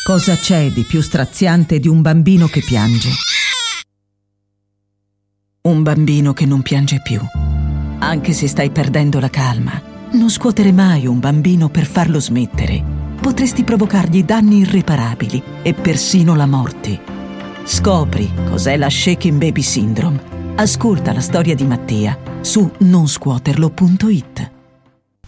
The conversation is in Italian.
Cosa c'è di più straziante di un bambino che piange? Un bambino che non piange più. Anche se stai perdendo la calma, non scuotere mai un bambino per farlo smettere. Potresti provocargli danni irreparabili e persino la morte. Scopri cos'è la Shaken Baby Syndrome. Ascolta la storia di Mattia su nonscuoterlo.it.